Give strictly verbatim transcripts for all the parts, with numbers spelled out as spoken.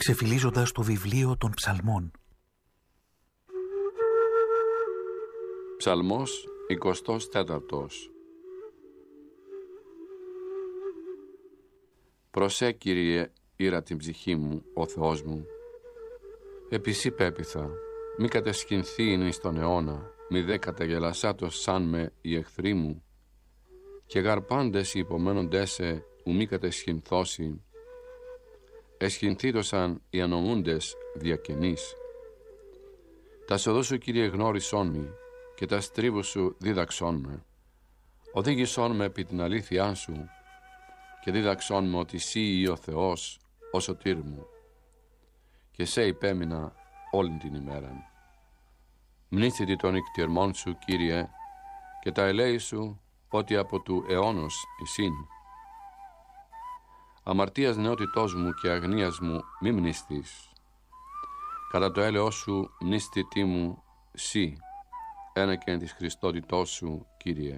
ξεφυλίζοντας το βιβλίο των ψαλμών. Ψαλμός εικοστός τέταρτος. Προσέ, Κύριε, ήρα την ψυχή μου, ο Θεός μου. Επί σύ πέποιθα, μη κατεσχυνθήν εις τον αιώνα, μη δε καταγελασάτος σαν με οι εχθροί μου, και γαρπάντες οι υπομένοντές σε ου μη κατεσχυνθώσει, εσχυνθήτωσαν οι ανομούντες διακαινείς. Τα σοδού σου, Κύριε, γνώρισόν μη, και τα στρίβου σου δίδαξόν με. Οδήγησόν με επί την αλήθειά σου, και δίδαξόν με ότι σύ ή ο Θεός, ο σωτήρ μου, και σε υπέμεινα όλη την ημέρα. Μνήθητη των ικτυρμών σου, Κύριε, και τα ελέη σου, ότι από του αιώνος εισήν. Αμαρτίας νεότητός μου και αγνίας μου μη μνηστείς. Κατά το έλεος σου μνηστητή μου σύ, ένεκεν της Χριστότητός σου, Κύριε.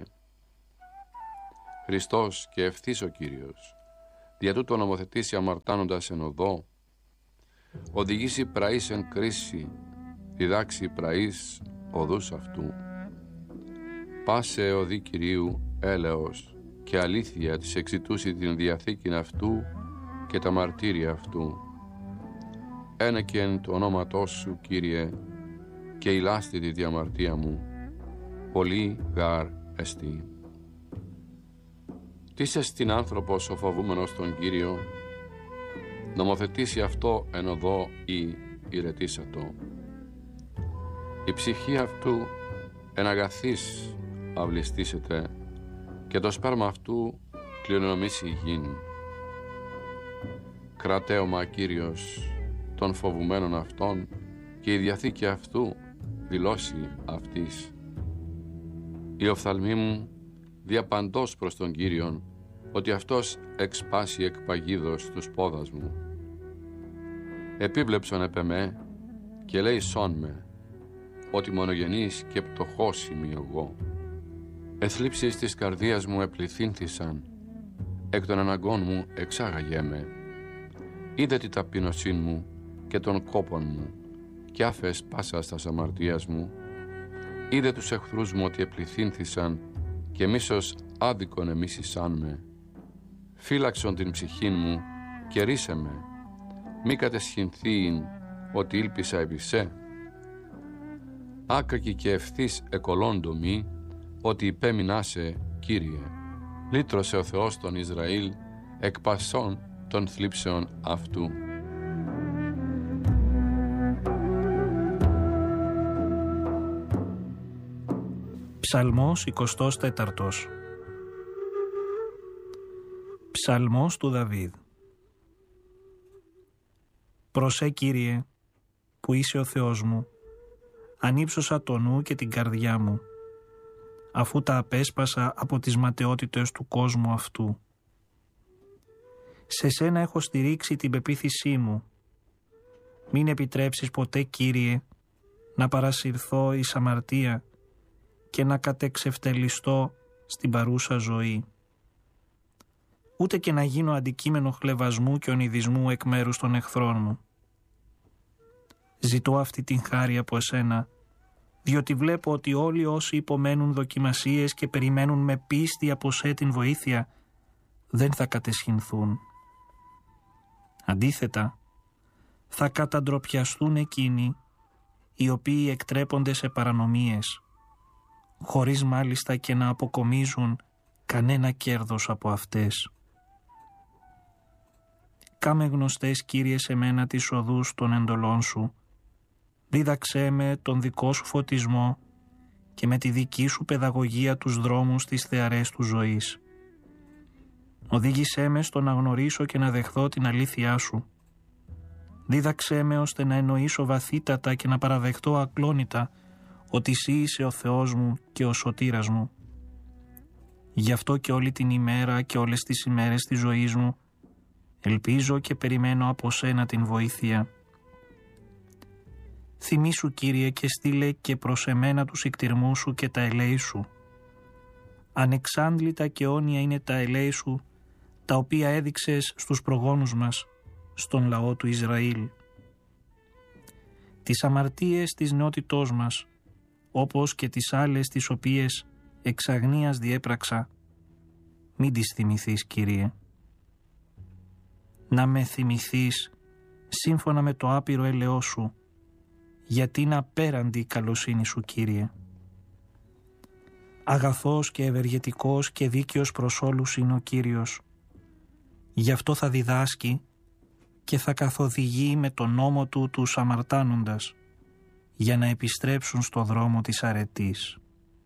Χριστός και ευθύς ο Κύριος, δια τούτο νομοθετήσει αμαρτάνοντας εν οδό, οδηγήσει πραείς εν κρίση, διδάξει πραείς οδούς αυτού. Πάσε οδή Κυρίου έλεος και αλήθεια της εξητούσει την διαθήκην αυτού και τα μαρτύρια αυτού. Ένεκεν το ονόματός σου, Κύριε, και ηλάστη τη διαμαρτία μου, πολύ γάρ εστί. Τίσε στην άνθρωπος ο φοβούμενος τον Κύριο, νομοθετήσει αυτό εν οδό ή ηρετήσατο. Η ψυχή αυτού εν αγαθής αυλιστήσεται, και το σπέρμα αυτού κληρονομήσει γην. Κρατέωμα Κύριος των φοβουμένων αυτών, και η διαθήκη αυτού δηλώσει αυτής. Η οφθαλμή μου διαπαντός προς τον Κύριον, ότι αυτός εξπάσει εκ παγίδος τους πόδας μου. Επίβλεψον επ' εμέ και λέει σών με, ότι μονογενής και πτωχός είμαι εγώ. Εθλίψεις της καρδίας μου επληθύνθησαν, εκ των αναγκών μου εξάγαγέ με. Είδε τη ταπείνωσήν μου και των κόπων μου, και άφες πάσας τας αμαρτίας μου. Είδε τους εχθρούς μου ότι επληθύνθησαν, και μίσος άδικον εμίσησαν με. Φύλαξον την ψυχήν μου και ρίσε με, μη κατεσχυνθείην ότι ήλπισα επί σε. Άκακη και ευθύς εκολόντο μη, ότι υπέμεινάσε, Κύριε. Λύτρωσε ο Θεός τον Ισραήλ εκ πασών των θλίψεων αυτού. Ψαλμός εικοστός τέταρτος. Ψαλμός του Δαβίδ. Προσέ, Κύριε, που είσαι ο Θεός μου, ανύψωσα το νου και την καρδιά μου, αφού τα απέσπασα από τις ματαιότητες του κόσμου αυτού. Σε σένα έχω στηρίξει την πεποίθησή μου. Μην επιτρέψεις ποτέ, Κύριε, να παρασυρθώ εις αμαρτία και να κατεξευτελιστώ στην παρούσα ζωή. Ούτε και να γίνω αντικείμενο χλευασμού και ονειδισμού εκ μέρους των εχθρών μου. Ζητώ αυτή την χάρη από εσένα, διότι βλέπω ότι όλοι όσοι υπομένουν δοκιμασίες και περιμένουν με πίστη από σε την βοήθεια, δεν θα κατεσχυνθούν. Αντίθετα, θα καταντροπιαστούν εκείνοι οι οποίοι εκτρέπονται σε παρανομίες, χωρίς μάλιστα και να αποκομίζουν κανένα κέρδος από αυτές. Κάμε γνωστές, Κύριε, σε μένα τις οδούς των εντολών σου. Δίδαξέ με τον δικό σου φωτισμό και με τη δική σου παιδαγωγία τους δρόμους της θεαρές του ζωής. Οδήγησέ με στο να γνωρίσω και να δεχθώ την αλήθειά σου. Δίδαξέ με ώστε να εννοήσω βαθύτατα και να παραδεχτώ ακλόνητα ότι εσύ είσαι ο Θεός μου και ο σωτήρας μου. Γι' αυτό και όλη την ημέρα και όλες τις ημέρες της ζωής μου ελπίζω και περιμένω από σένα την βοήθεια. Θυμήσου, Κύριε, και στείλε και προς εμένα τους ικτυρμούς σου και τα ελέη σου. Ανεξάντλητα και αιώνια είναι τα ελέη σου, τα οποία έδειξες στους προγόνους μας, στον λαό του Ισραήλ. Τις αμαρτίες της νεότητός μας, όπως και τις άλλες τις οποίες εξ αγνίας διέπραξα, μην τις θυμηθείς, Κύριε. Να με θυμηθείς σύμφωνα με το άπειρο έλεό σου, γιατί είναι απέραντη η καλοσύνη σου, Κύριε. Αγαθός και ευεργετικός και δίκαιος προς όλους είναι ο Κύριος. Γι' αυτό θα διδάσκει και θα καθοδηγεί με τον νόμο του τους αμαρτάνοντας, για να επιστρέψουν στο δρόμο της αρετής.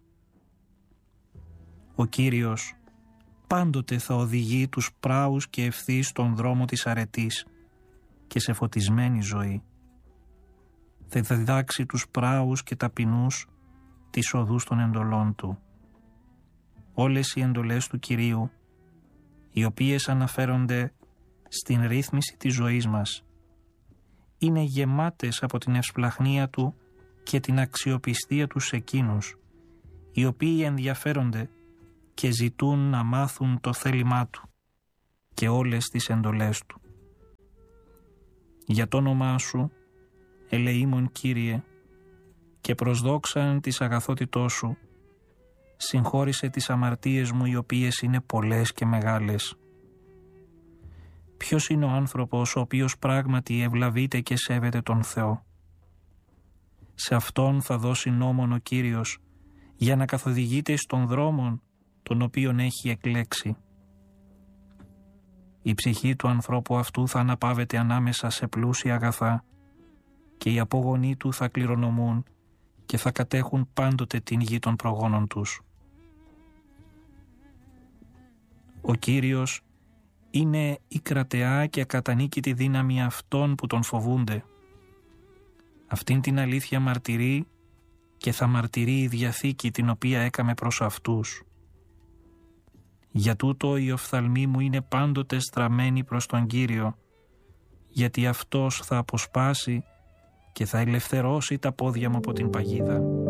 Ο Κύριος πάντοτε θα οδηγεί τους πράους και ευθύς στον δρόμο της αρετής και σε φωτισμένη ζωή. Θα διδάξει τους πράους και ταπεινούς τις οδούς των εντολών του. Όλες οι εντολές του Κυρίου, οι οποίες αναφέρονται στην ρύθμιση της ζωής μας, είναι γεμάτες από την ευσπλαχνία του και την αξιοπιστία του σε εκείνους, οι οποίοι ενδιαφέρονται και ζητούν να μάθουν το θέλημά του και όλες τις εντολές του. Για το όνομά σου, ελεήμων Κύριε, και προσδόξαν της αγαθότητός σου, συγχώρησε τις αμαρτίες μου οι οποίες είναι πολλές και μεγάλες. Ποιος είναι ο άνθρωπος ο οποίος πράγματι ευλαβείται και σέβεται τον Θεό? Σε αυτόν θα δώσει νόμον ο Κύριος για να καθοδηγείται στον δρόμον τον οποίον έχει εκλέξει. Η ψυχή του ανθρώπου αυτού θα αναπαύεται ανάμεσα σε πλούσια αγαθά και οι απόγονοί του θα κληρονομούν και θα κατέχουν πάντοτε την γη των προγόνων τους. Ο Κύριος είναι η κρατεά και ακατανίκητη δύναμη αυτών που τον φοβούνται. Αυτήν την αλήθεια μαρτυρεί και θα μαρτυρεί η Διαθήκη την οποία έκαμε προς αυτούς. Για τούτο οι οφθαλμοί μου είναι πάντοτε στραμμένοι προς τον Κύριο, γιατί Αυτός θα αποσπάσει και θα ελευθερώσει τα πόδια μου από την παγίδα.